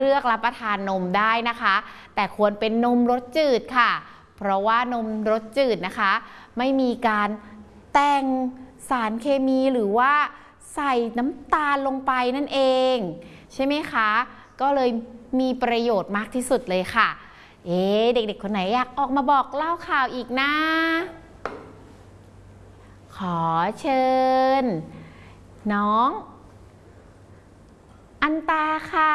เลือกรับประทานนมได้นะคะแต่ควรเป็นนมรสจืดค่ะเพราะว่านมรสจืดนะคะไม่มีการแต่งสารเคมีหรือว่าใส่น้ำตาลลงไปนั่นเองใช่ไหมคะก็เลยมีประโยชน์มากที่สุดเลยค่ะเด็กๆคนไหนอยากออกมาบอกเล่าข่าวอีกนะขอเชิญน้องอันตาค่ะ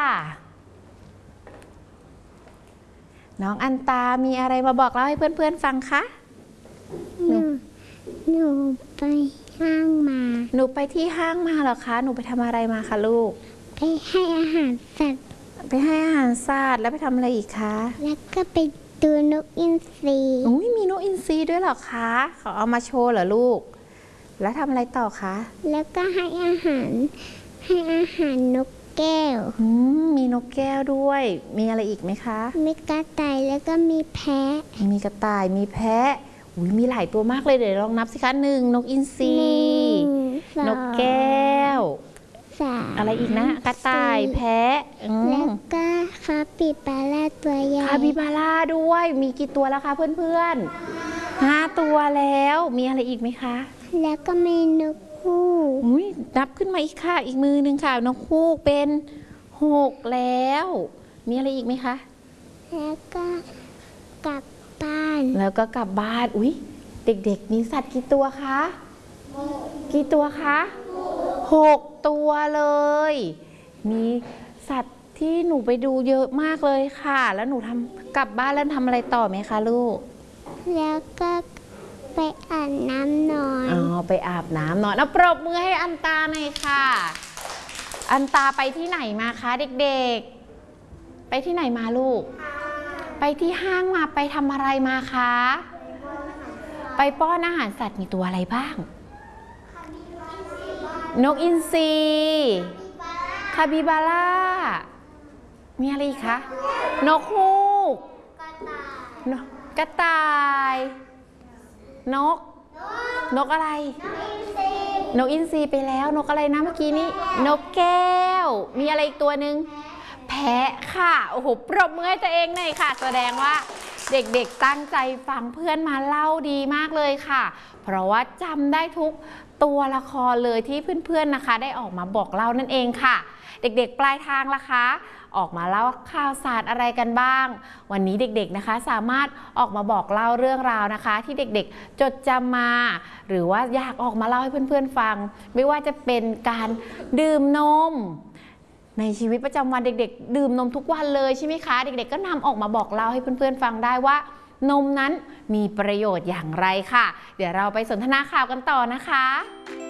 น้องอันตามีอะไรมาบอกเล่าให้เพื่อนๆฟังคะหนูไปห้างมาหนูไปที่ห้างมาเหรอคะหนูไปทำอะไรมาคะลูกไปให้อาหารสัตว์ไปให้อาหารสัตว์แล้วไปทำอะไรอีกคะแล้วก็ไปดูนกอินทรีมีนกอินทรีด้วยเหรอคะเขาเอามาโชว์เหรอลูกแล้วทำอะไรต่อคะแล้วก็ให้อาหารนกแก้วมีนกแก้วด้วยมีอะไรอีกไหมคะมีกระต่ายแล้วก็มีแพะมีกระต่ายมีแพะมีหลายตัวมากเลยเดี๋ยวลองนับสิคะ1นกอินทรีนกแก้วอะไรอีกนะกระต่ายแพะแล้วก็คาปิบาร่าตัวใหญ่คาปิบาร่าด้วยมีกี่ตัวแล้วคะเพื่อนๆ5ตัวแล้วมีอะไรอีกไหมคะแล้วก็มีนกฮูกนับขึ้นมาอีกค่ะอีกมือนึงค่ะนกฮูกเป็น6แล้วมีอะไรอีกไหมคะแล้วก็กลับบ้านเด็กๆมีสัตว์กี่ตัวคะกี่ตัวคะ6ตัวเลยมีสัตว์ที่หนูไปดูเยอะมากเลยค่ะแล้วหนูกลับบ้านแล้วทำอะไรต่อไหมคะลูกแล้วก็ไปอาบน้ำนอนไปอาบน้ำนอนปรบมือให้อันตาหน่อยค่ะอันตาไปที่ไหนมาคะเด็กๆไปที่ไหนมาลูกไปที่ห้างมาไปทำอะไรมาคะไปป้อนอาหารสัตว์มีตัวอะไรบ้างนกอินทรีคาปิบาร่ามีอะไรอีกคะนกฮูกกระต่ายนกอะไรนกอินทรีไปแล้วนกอะไรนะเมื่อกี้นี้นกแก้วมีอะไรอีกตัวหนึ่งแพะค่ะโอ้โหปรบมือให้ตัวเองหน่อยค่ะแสดงว่าเด็กๆตั้งใจฟังเพื่อนมาเล่าดีมากเลยค่ะเพราะว่าจำได้ทุกตัวละครเลยที่เพื่อนๆนะคะได้ออกมาบอกเล่านั่นเองค่ะเด็กๆปลายทางล่ะคะออกมาเล่าข่าวสารอะไรกันบ้างวันนี้เด็กๆนะคะสามารถออกมาบอกเล่าเรื่องราวนะคะที่เด็กๆจดจำมาหรือว่าอยากออกมาเล่าให้เพื่อนๆฟังไม่ว่าจะเป็นการดื่มนมในชีวิตประจำวันเด็กๆดื่มนมทุกวันเลยใช่ไหมคะเด็กๆก็นำออกมาบอกเล่าให้เพื่อนๆฟังได้ว่านมนั้นมีประโยชน์อย่างไรค่ะเดี๋ยวเราไปสนทนาข่าวกันต่อนะคะ